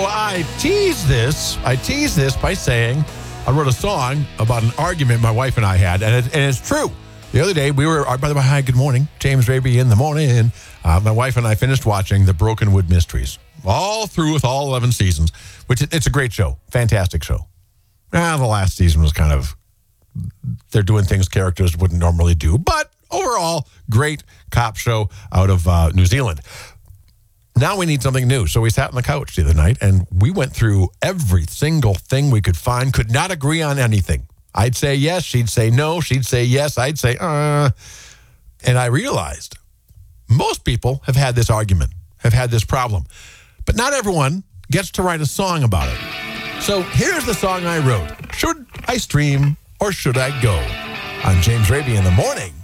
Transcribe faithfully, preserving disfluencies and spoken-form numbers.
I tease this. I tease this by saying I wrote a song about an argument my wife and I had, and, it, and it's true. The other day, we were, by the way, hi, good morning. James Raby in the morning. Uh, my wife and I finished watching The Brokenwood Mysteries, all through with all eleven seasons, which it's a great show. Fantastic show. Ah, the last season was kind of, they're doing things characters wouldn't normally do, but overall, great cop show out of uh, New Zealand. Now we need something new. So we sat on the couch the other night and we went through every single thing we could find, could not agree on anything. I'd say yes, she'd say no, she'd say yes, I'd say, uh. And I realized most people have had this argument, have had this problem, but not everyone gets to write a song about it. So here's the song I wrote. Should I stream or should I go? On James Raby in the morning.